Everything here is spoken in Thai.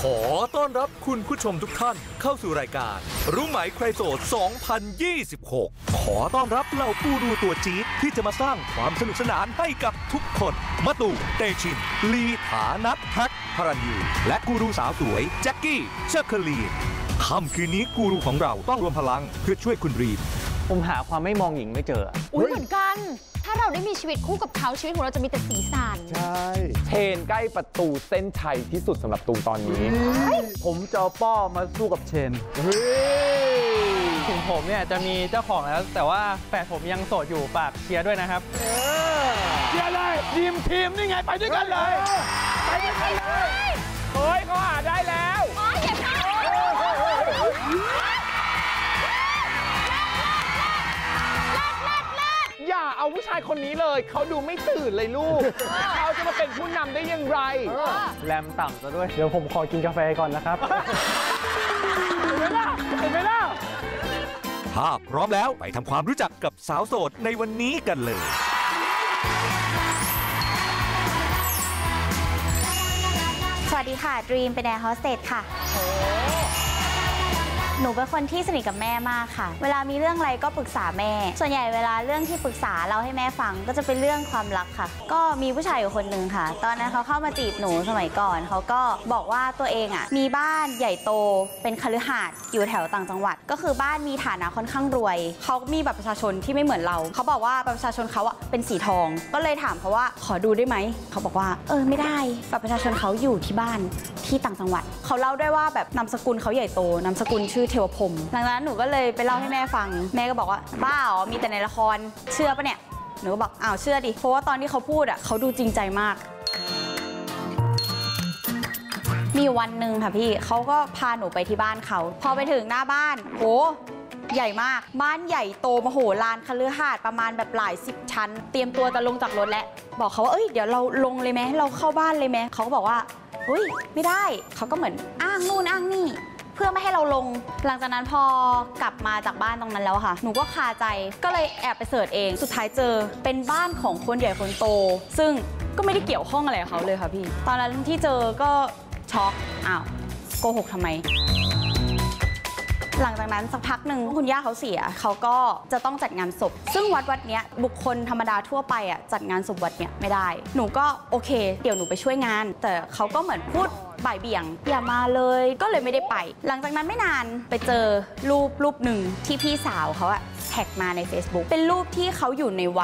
ขอต้อนรับคุณผู้ชมทุกท่านเข้าสู่รายการรู้ไหมใครโสด 2026 ขอต้อนรับเหล่ากูรูตัวจี๊ดที่จะมาสร้างความสนุกสนานให้กับทุกคนมะตูมเตชินลีฐานัทแท็กพรัญยูและกูรูสาวสวยแจ็คกี้เชคเคอรีนค่ำคืนนี้กูรูของเราต้องรวมพลังเพื่อช่วยคุณรีมผมหาความไม่มองหญิงไม่เจออุ้ยเหมือนกันถ้าเราได้มีชีวิตคู่กับเขาชีวิตของเราจะมีแต่สีสันใช่เชนใกล้ประตูเส้นชัยที่สุดสำหรับตูมตอนนี้ผมจะเอาป้อมาสู้กับเชนถึงผมเนี่ยจะมีเจ้าของแล้วแต่ว่าแฟนผมยังโสดอยู่ฝากเชียร์ด้วยนะครับเชียร์เลยทีมนี่ไงไปด้วยกันเลยไปด้วยกันเลยเฮ้ยเขาหาได้แล้วอย่าเอาผู้ชายคนนี้เลยเขาดูไม่ตื่นเลยลูกเขาจะมาเป็นผู้นำได้อย่างไรแรมต่ำซะด้วยเดี๋ยวผมขอกินกาแฟก่อนนะครับเห็นไหมล่ะถ้าพร้อมแล้วไปทำความรู้จักกับสาวโสดในวันนี้กันเลยสวัสดีค่ะดรีมเป็นแอร์โฮสเตสค่ะหนูเป็นคนที่สนิทกับแม่มากค่ะเวลามีเรื่องอะไรก็ปรึกษาแม่ส่วนใหญ่เวลาเรื่องที่ปรึกษาเราให้แม่ฟังก็จะเป็นเรื่องความรักค่ะก็มีผู้ชายอยู่คนหนึ่งค่ะตอนนั้นเขาเข้ามาจีบหนูสมัยก่อนเขาก็บอกว่าตัวเองอ่ะมีบ้านใหญ่โตเป็นคฤหาสน์อยู่แถวต่างจังหวัดก็คือบ้านมีฐานะค่อนข้างรวยเขามีบัตรประชาชนที่ไม่เหมือนเราเขาบอกว่าบัตรประชาชนเขาอ่ะเป็นสีทองก็เลยถามเขาว่าขอดูได้ไหมเขาบอกว่าไม่ได้บัตรประชาชนเขาอยู่ที่บ้านที่ต่างจังหวัดเขาเล่าด้วยว่าแบบนามสกุลเขาใหญ่โตนามสกุลชื่อเทวพรหมหลังจากนั้นหนูก็เลยไปเล่าให้แม่ฟังแม่ก็บอกว่าบ้าอ๋อมีแต่ในละครเชื่อปะเนี่ยหนูก็บอกอ้าวเชื่อดิเพราะว่าตอนที่เขาพูดอ่ะเขาดูจริงใจมากมีวันหนึ่งค่ะพี่เขาก็พาหนูไปที่บ้านเขาพอไปถึงหน้าบ้านโหใหญ่มากบ้านใหญ่โตมโหฬารคฤหาสน์ประมาณแบบหลาย10 ชั้นเตรียมตัวจะลงจากรถแล้วบอกเขาว่าเดี๋ยวเราลงเลยไหมเราเข้าบ้านเลยไหมเขาก็บอกว่าเฮ้ยไม่ได้เขาก็เหมือนอ้างนู่นอ้างนี่เพื่อไม่ให้เราลงหลังจากนั้นพอกลับมาจากบ้านตรงนั้นแล้วค่ะหนูก็คาใจก็เลยแอบไปเสิร์ชเองสุดท้ายเจอเป็นบ้านของคนใหญ่คนโตซึ่งก็ไม่ได้เกี่ยวข้องอะไรกับเขาเลยค่ะพี่ตอนนั้นที่เจอก็ช็อกอ้าวโกหกทำไมหลังจากนั้นสักพักหนึ่งคุณย่าเขาเสียเขาก็จะต้องจัดงานศพซึ่งวัดเนี้ยบุคคลธรรมดาทั่วไปจัดงานศพวัดเนี้ยไม่ได้หนูก็โอเคเดี๋ยวหนูไปช่วยงานแต่เขาก็เหมือนพูดบ่ายเบี่ยงอย่ามาเลยก็เลยไม่ได้ไปหลังจากนั้นไม่นานไปเจอรูปหนึ่งที่พี่สาวเขาแท็กมาใน Facebook เป็นรูปที่เขาอยู่ในวัด